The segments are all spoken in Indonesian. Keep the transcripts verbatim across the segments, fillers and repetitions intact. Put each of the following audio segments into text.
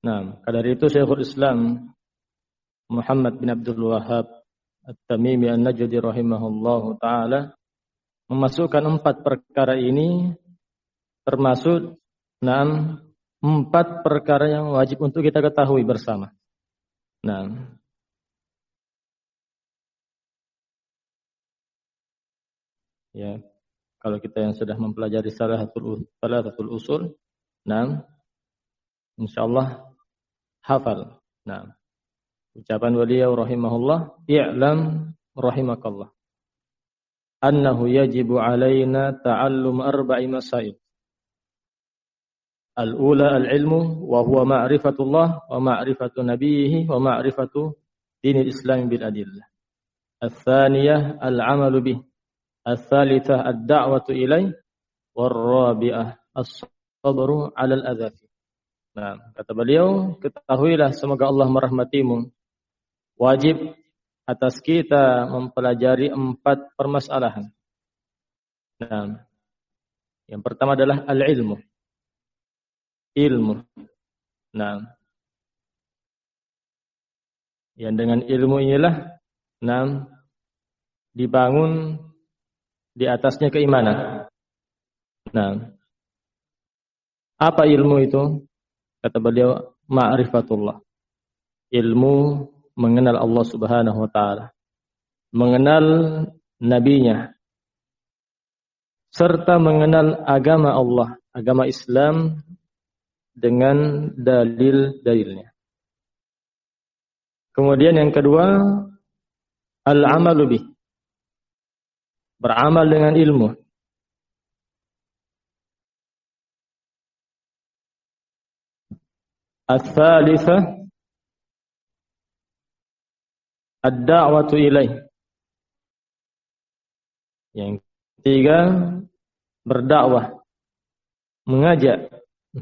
Nah, dari itu Syekhul Islam Muhammad bin Abdul Wahhab At-Tamimi An-Najdi rahimahullahu taala memasukkan empat perkara ini termasuk enam empat perkara yang wajib untuk kita ketahui bersama. Nah, ya, kalau kita yang sudah mempelajari salatul salatul usul, nah, insyaallah hafal. Nah, ucapan beliau rahimahullah, i'lam rahimakallah annahu yajibu alaina ta'allum arba'i masail. Al-ula al-ilmu wa huwa ma'rifatullah wa ma'rifatu nabiyhi wa ma'rifatu dinil Islam bil adillah. Al-thaniyah al-'amalu bih. Al-thalithah ad-da'watu ilaih. Wal-rabi'ah as-sabru 'ala al-adha. Nah, kata beliau, ketahuilah semoga Allah merahmatimu. Wajib atas kita mempelajari empat permasalahan. Nah, yang pertama adalah al-ilmu. Ilmu. Nah, yang dengan ilmu inilah, nah, dibangun di atasnya keimanan. Nah, apa ilmu itu? Kata beliau, ma'rifatullah. Ilmu mengenal Allah Subhanahu wa taala, mengenal nabinya, serta mengenal agama Allah, agama Islam dengan dalil-dalilnya. Kemudian yang kedua, al-amalu bih. Beramal dengan ilmu. Ats-tsalitsah ad-da'watu ilaih. Yang ketiga, berdakwah, mengajak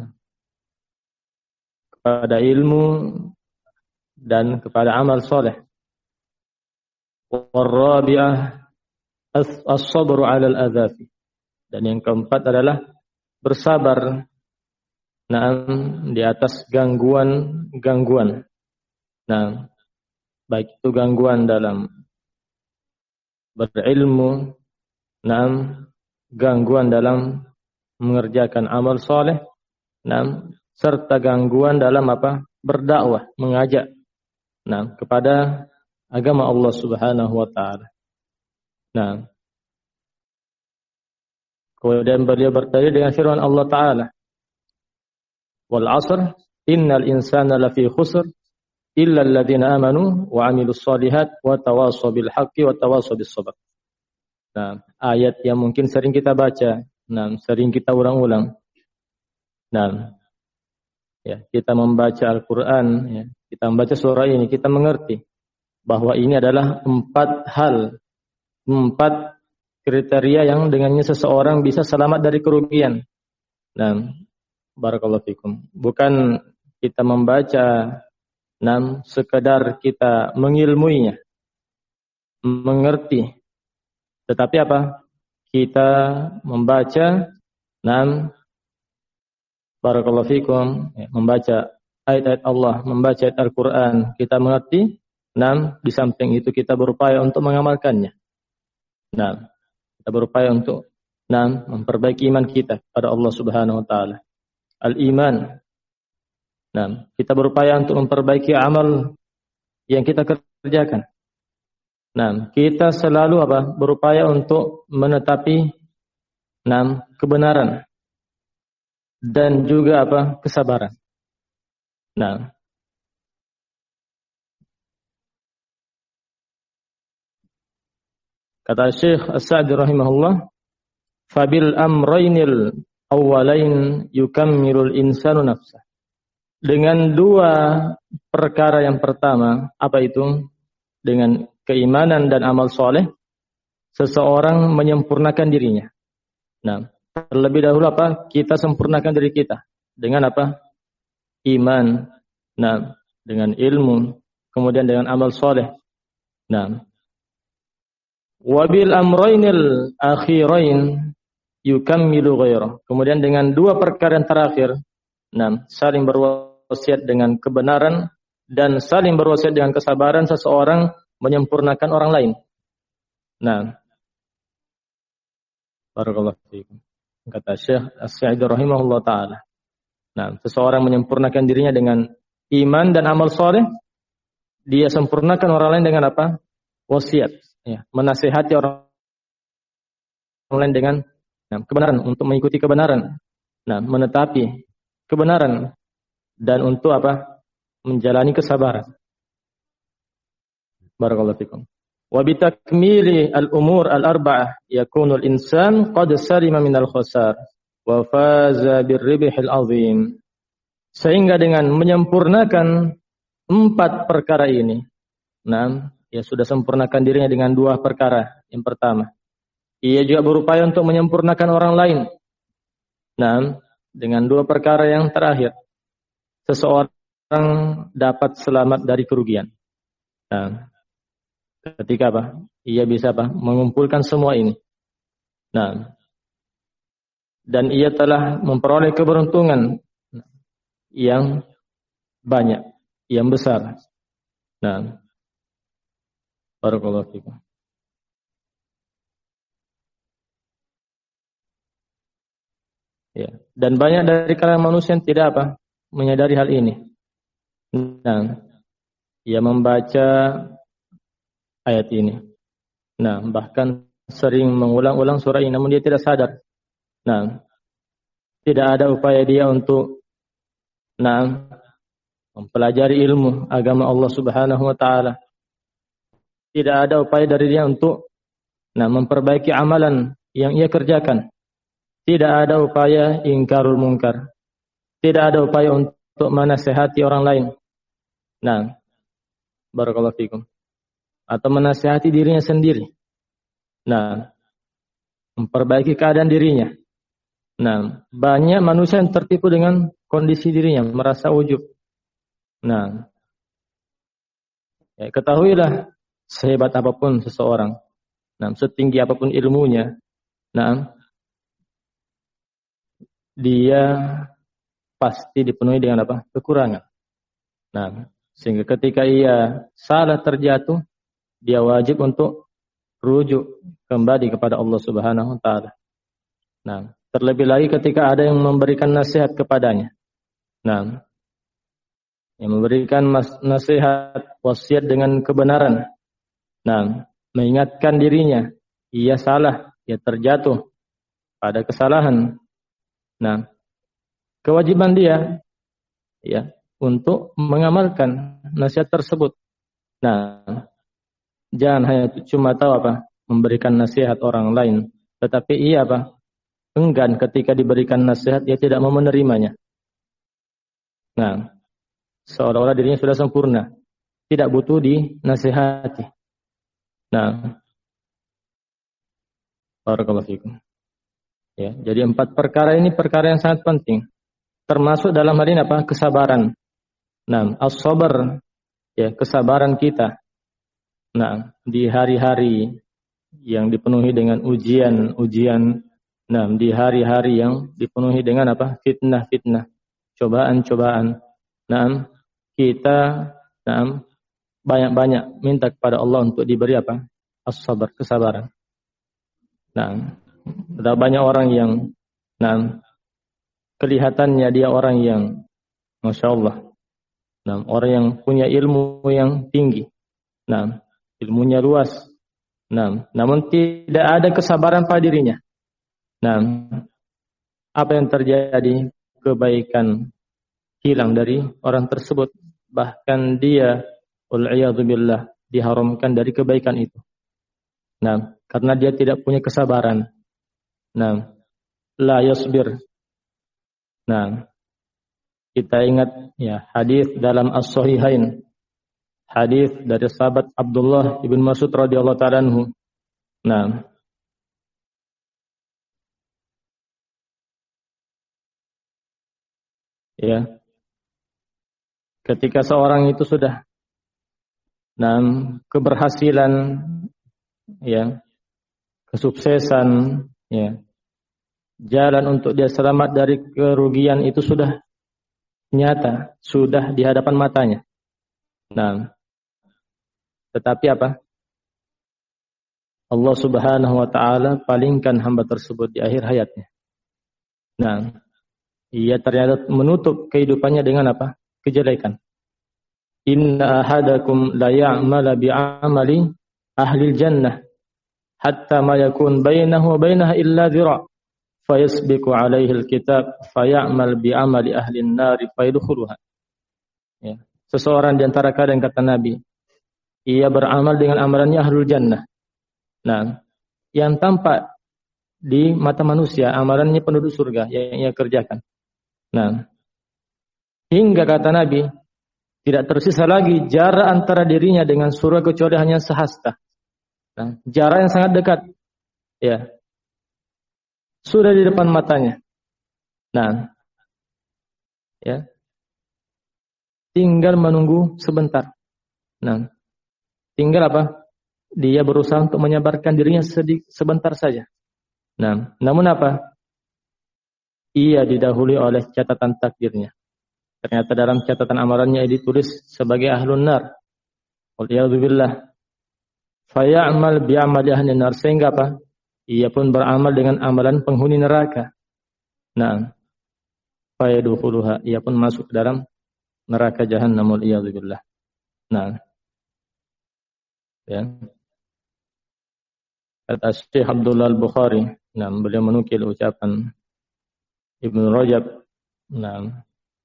kepada ilmu dan kepada amal soleh. Warabi'ah as-sabru 'alal adzafi. Dan yang keempat adalah bersabar nah di atas gangguan-gangguan. Nah, baik itu gangguan dalam berilmu, nah gangguan dalam mengerjakan amal soleh, nah serta gangguan dalam apa? Berdakwah, mengajak nah kepada agama Allah Subhanahu wa taala. Nah, kemudian beliau berdalil dengan firman Allah taala, "Wal 'asr innal insana lafi khusr illa alladziina aamanu wa 'amilus shalihat wa tawashaw bil haqqi wa tawashaw bis sabr." Nah, ayat yang mungkin sering kita baca, nah sering kita ulang-ulang. Nah, ya, kita membaca Al-Quran, ya, kita membaca surah ini, kita mengerti bahwa ini adalah empat hal, empat kriteria yang dengannya seseorang bisa selamat dari kerugian. Nah, barakallahu fikum. Bukan kita membaca, nah, sekedar kita mengilmuinya, mengerti. Tetapi apa? Kita membaca, nah, barakallahu fikum, ya, membaca ayat-ayat Allah, membaca ayat Al-Quran, kita mengerti. Nah, di samping itu kita berupaya untuk mengamalkannya. Nah, kita berupaya untuk nah, memperbaiki iman kita pada Allah Subhanahu wa taala. Al-iman. Nah, kita berupaya untuk memperbaiki amal yang kita kerjakan. Nah, kita selalu apa? Berupaya untuk menetapi nah, kebenaran dan juga apa? Kesabaran. Nah, kata Syekh As-Sa'di rahimahullah, fabil amraynil awwalain yukammilul insanu nafsah. Dengan dua perkara yang pertama, apa itu? Dengan keimanan dan amal soleh, seseorang menyempurnakan dirinya. Nah, terlebih dahulu apa? Kita sempurnakan diri kita dengan apa? Iman, nah, dengan ilmu, kemudian dengan amal soleh. Nah, wabil amrainil akhirain yukammilu ghairah. Kemudian dengan dua perkara yang terakhir, nah, saling berwasiat berwasiat dengan kebenaran dan saling berwasiat dengan kesabaran seseorang menyempurnakan orang lain. Nah, barakallahu fiikum. Kata Syekh As-Sa'idi rahimahullah taala. Nah, seseorang menyempurnakan dirinya dengan iman dan amal soleh, dia sempurnakan orang lain dengan apa? Wasiat, ya, menasihati orang lain dengan nah, kebenaran, untuk mengikuti kebenaran. Nah, menetapi kebenaran dan untuk apa? Menjalani kesabaran. Barakallahu fikum. Wa bi takmili al-umur al-arba'ah yakunu al-insan qad salima min al-khusar wa faza bir-ribhil 'azim. Sehingga dengan menyempurnakan empat perkara ini, nah, ia sudah sempurnakan dirinya dengan dua perkara. Yang pertama, ia juga berupaya untuk menyempurnakan orang lain. Nah, dengan dua perkara yang terakhir, seseorang dapat selamat dari kerugian. Nah, ketika apa? Ia bisa apa? Mengumpulkan semua ini. Nah, dan ia telah memperoleh keberuntungan yang banyak, yang besar. Nah, barakallahu fikum. Ya, dan banyak dari kalangan manusia yang tidak apa? Menyadari hal ini. Nah, ia membaca ayat ini. Nah, bahkan sering mengulang-ulang surah ini, namun dia tidak sadar. Nah, tidak ada upaya dia untuk nah, mempelajari ilmu agama Allah Subhanahu wa taala. Tidak ada upaya dari dia untuk nah, memperbaiki amalan yang ia kerjakan. Tidak ada upaya ingkarul munkar. Tidak ada upaya untuk menasihati orang lain. Nah, barakallahu fikum. Atau menasihati dirinya sendiri. Nah, memperbaiki keadaan dirinya. Nah, banyak manusia yang tertipu dengan kondisi dirinya, merasa ujub. Nah, ya, ketahuilah sehebat apapun seseorang, nah, setinggi apapun ilmunya, nah, dia pasti dipenuhi dengan apa? Kekurangan. Nah, sehingga ketika ia salah terjatuh, dia wajib untuk rujuk kembali kepada Allah Subhanahu wa taala. Nah, terlebih lagi ketika ada yang memberikan nasihat kepadanya. Nah, yang memberikan nasihat wasiat dengan kebenaran. Nah, mengingatkan dirinya, ia salah, ia terjatuh pada kesalahan. Nah, kewajiban dia ya untuk mengamalkan nasihat tersebut. Nah, jangan hanya cuma tahu apa memberikan nasihat orang lain, tetapi ia apa enggan ketika diberikan nasihat, dia tidak mau menerimanya. Nah, seolah-olah dirinya sudah sempurna, tidak butuh dinasihati. Nah, barakallahu fikum. Ya, jadi empat perkara ini perkara yang sangat penting. Termasuk dalam hal ini apa? Kesabaran. Nah, as-sabar, ya, kesabaran kita. Nah, di hari-hari yang dipenuhi dengan ujian-ujian, nah, di hari-hari yang dipenuhi dengan apa? Fitnah-fitnah, cobaan-cobaan. Nah, kita nah, banyak-banyak minta kepada Allah untuk diberi apa? As-sabar, kesabaran. Nah, ada banyak orang yang nah, kelihatannya dia orang yang Masya Allah, nah, orang yang punya ilmu yang tinggi, nah, ilmunya luas, nah, namun tidak ada kesabaran pada dirinya. Nah, apa yang terjadi? Kebaikan hilang dari orang tersebut, bahkan dia wal'iyadzubillah diharamkan dari kebaikan itu. Nah, karena dia tidak punya kesabaran. Nah, la yasbir. Nah, kita ingat ya hadis dalam As-Sahihain, hadis dari sahabat Abdullah ibn Mas'ud radhiyallahu ta'ala anhu. Nah, ya, ketika seorang itu sudah nah, keberhasilan, ya, kesuksesan, ya, jalan untuk dia selamat dari kerugian itu sudah nyata, sudah di hadapan matanya. Nah, tetapi apa? Allah Subhanahu wa taala palingkan hamba tersebut di akhir hayatnya. Nah, ia ternyata menutup kehidupannya dengan apa? Kejelekan. Inna ahadakum la ya'mala bi'amali ahli jannah hatta ma yakun bainahu wa bainaha illa dhira' fayasbiqu 'alaihi al-kitab fay'amal bi'amali ahli an-nar fayadkhuluha. Ya. Seseorang di antara kalian, kata Nabi, ia beramal dengan amalannya ahlul jannah. Nah, yang tampak di mata manusia amalannya penduduk surga yang ia kerjakan. Nah, hingga kata Nabi, tidak tersisa lagi jarak antara dirinya dengan surga kecuali hanya sehasta. Nah, jarak yang sangat dekat. Ya. Sudah di depan matanya. Nah, ya. Tinggal menunggu sebentar. Nah, tinggal apa? Dia berusaha untuk menyabarkan dirinya sedikit sebentar saja. Nah, namun apa? Ia didahului oleh catatan takdirnya. Ternyata dalam catatan amalannya ditulis sebagai ahlun nar. Waliyadzubillah. Faya'mal bi'amali ahli nar. Sehingga apa? Ia pun beramal dengan amalan penghuni neraka. Nah, fayadkhuluha. Ia pun masuk ke dalam neraka jahannam. Waliyadzubillah. Nah, ya. Kata Syekh Abdullah Al-Bukhari, nah, beliau menukil ucapan Ibnu Rajab, nah,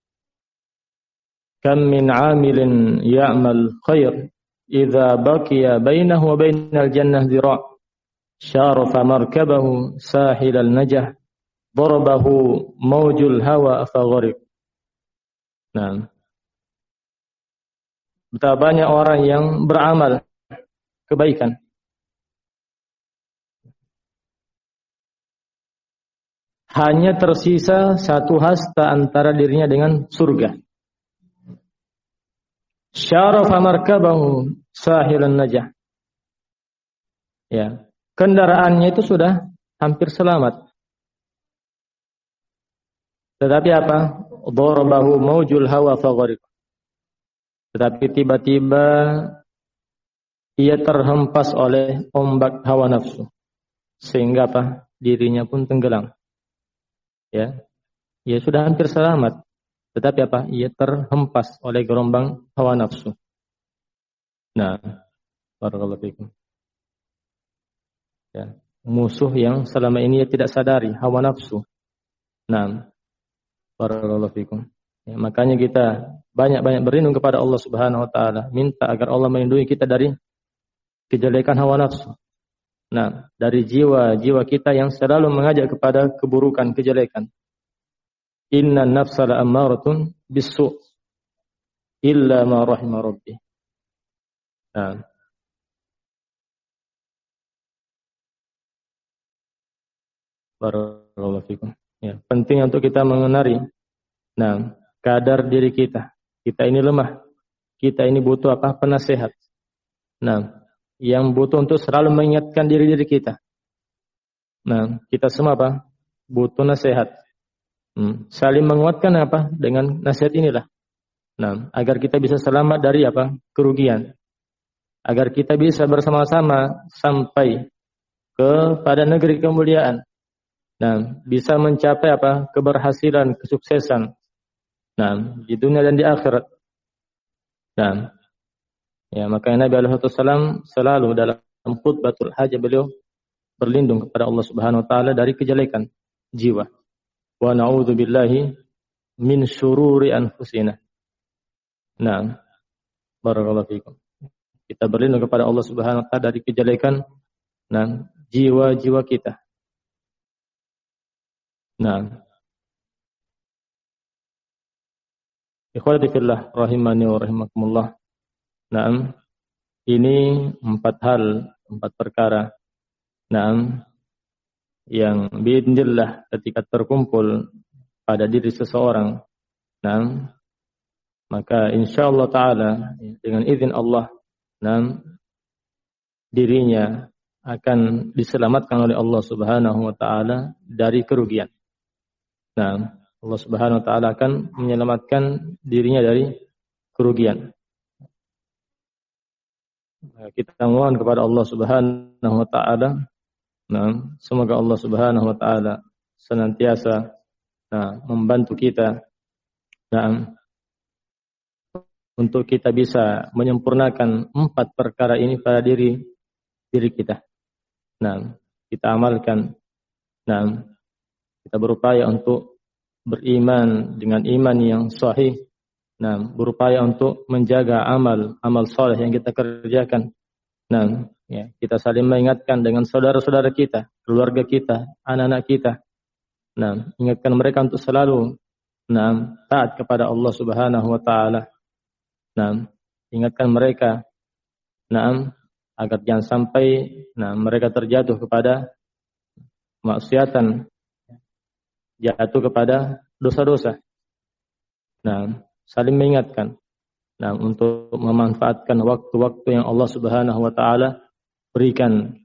kam min 'amilin ya'mal khair idza baqiya bainahu wa bainal jannah dhira' syarafa markabahu sahilal najah darabahu mawjul hawa fagharib. Nah, betapa banyak orang yang beramal kebaikan, hanya tersisa satu hasta antara dirinya dengan surga. Syarafa markabahu sahilan najah. Ya, kendaraannya itu sudah hampir selamat. Tetapi apa? Darabahu maujul hawa fagharib. Tetapi tiba-tiba ia terhempas oleh ombak hawa nafsu. Sehingga apa? Dirinya pun tenggelam. Ya. Ia sudah hampir selamat. Tetapi apa? Ia terhempas oleh gelombang hawa nafsu. Nah, barakallahu fikum. Ya, musuh yang selama ini ia tidak sadari, hawa nafsu. Nah, barakallahu fikum. Ya, makanya kita banyak-banyak berlindung kepada Allah Subhanahu wa taala, minta agar Allah melindungi kita dari kejelekan hawa nafsu. Nah, dari jiwa-jiwa kita yang selalu mengajak kepada keburukan, kejelekan. Inna nafsa la'ammaratun bis-su' illa ma rahima rabbi. Nah. Barakallahu fikum. Ya, penting untuk kita mengenali nah, kadar diri kita. Kita ini lemah. Kita ini butuh apa? Penasehat. Nah, yang butuh untuk selalu mengingatkan diri-diri kita. Nah, kita semua apa? Butuh nasihat. Hmm. Saling menguatkan apa? Dengan nasihat inilah. Nah, agar kita bisa selamat dari apa? Kerugian. Agar kita bisa bersama-sama sampai kepada negeri kemuliaan. Nah, bisa mencapai apa? Keberhasilan, kesuksesan. Nah, di dunia dan di akhirat. Nah, ya, makanya Nabi alaihi wasallam selalu dalam khutbatul hajah beliau berlindung kepada Allah Subhanahu wa taala dari kejelekan jiwa. Wa na'udzu billahi min syururi anfusina. Nah, barakallahu fikum. Kita berlindung kepada Allah Subhanahu wa taala dari kejelekan nah, jiwa-jiwa kita. Nah, ikhwati fillah rahimani wa rahimakumullah. Nah, ini empat hal, empat perkara. Nah, yang biidznillah ketika terkumpul pada diri seseorang, nah, maka insyaallah taala dengan izin Allah, nah, dirinya akan diselamatkan oleh Allah Subhanahu wa taala dari kerugian. Nah, Allah Subhanahu wa taala akan menyelamatkan dirinya dari kerugian. Kita mohon kepada Allah Subhanahu wa taala, nah, semoga Allah Subhanahu wa taala senantiasa nah, membantu kita nah, untuk kita bisa menyempurnakan empat perkara ini pada diri diri kita. Nah, kita amalkan. Nah, kita berupaya untuk beriman dengan iman yang sahih. Nah, berupaya untuk menjaga amal amal saleh yang kita kerjakan. Nah, ya, kita saling mengingatkan dengan saudara-saudara kita, keluarga kita, anak-anak kita. Nah, ingatkan mereka untuk selalu nah, taat kepada Allah Subhanahu wa taala. Nah, ingatkan mereka nah, agar jangan sampai nah, mereka terjatuh kepada maksiatan, jatuh kepada dosa-dosa. Nah, saling mengingatkan. Nah, untuk memanfaatkan waktu-waktu yang Allah Subhanahu wa taala berikan.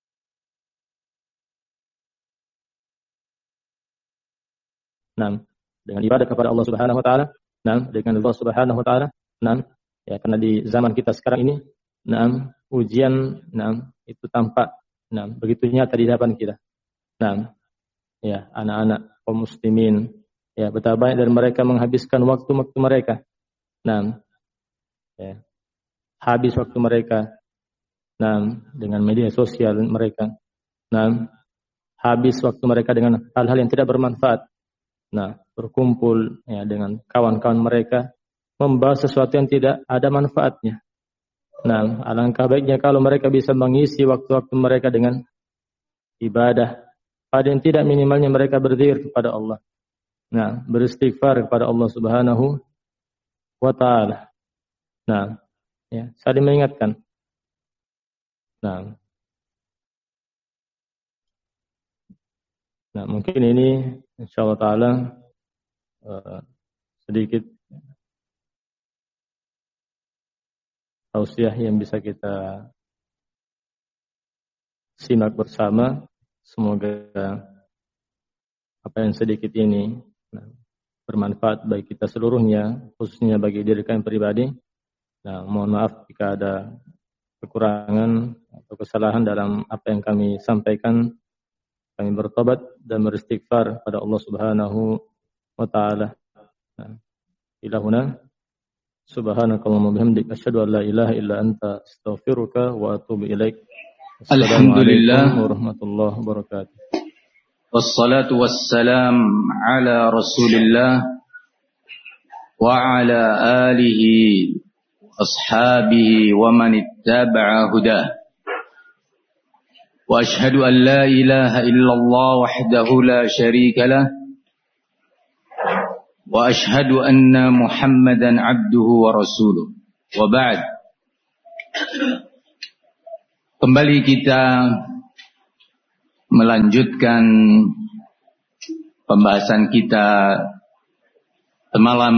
Nah, dengan ibadah kepada Allah Subhanahu wa taala, nah, dengan Allah Subhanahu wa taala, nah, ya karena di zaman kita sekarang ini, nah, ujian, nah, itu tampak, nah, begitu nyata di hadapan kita. Nah, ya, anak-anak kaum muslimin, ya, betapa banyak dari mereka menghabiskan waktu-waktu mereka. Nah, ya, habis waktu mereka, nah, dengan media sosial mereka, nah, habis waktu mereka dengan hal-hal yang tidak bermanfaat. Nah, berkumpul ya dengan kawan-kawan mereka membahas sesuatu yang tidak ada manfaatnya. Nah, alangkah baiknya kalau mereka bisa mengisi waktu-waktu mereka dengan ibadah. Pada yang tidak minimalnya mereka berzikir kepada Allah. Nah, beristighfar kepada Allah Subhanahu wa taala. Nah, ya, saling mengingatkan. Nah, nah mungkin ini insyaallah taala uh, sedikit tausiah yang bisa kita simak bersama. Semoga apa yang sedikit ini nah, bermanfaat bagi kita seluruhnya, khususnya bagi diri kami pribadi. Nah, mohon maaf jika ada kekurangan atau kesalahan dalam apa yang kami sampaikan. Kami bertobat dan beristighfar pada Allah Subhanahu wa taala. Nah, ilahuna subhanakallahumma bihamdika asyhadu an la ilaha illa anta astaghfiruka wa atubu ilaik. Alhamdulillah warahmatullahi wabarakatuh. Wassalatu wassalam ala Rasulillah wa ala alihi ashabihi wa man ittaba'a hudah. Wa ashhadu an la ilaha illallah wahdahu la syarika lah. Wa ashhadu anna Muhammadan abduhu wa rasuluh. Wa ba'd. Kembali kita melanjutkan pembahasan kita semalam